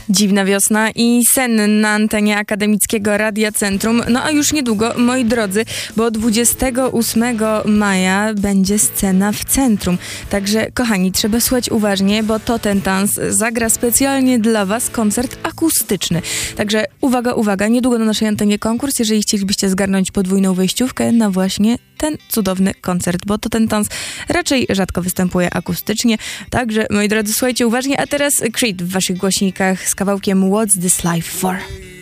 Dziwna wiosna i sen na antenie Akademickiego Radia Centrum. No a już niedługo, moi drodzy, bo 28 maja będzie scena w centrum. Także, kochani, trzeba słuchać uważnie, bo To Ten Tans zagra specjalnie dla was koncert akustyczny. Także uwaga, uwaga, niedługo na naszej antenie konkurs, jeżeli chcielibyście zgarnąć podwójną wejściówkę na właśnie ten cudowny koncert, bo To Ten Tans raczej rzadko występuje akustycznie. Także, moi drodzy, słuchajcie uważnie, a teraz Creed w waszych głośnikach z kawałkiem What's This Life For?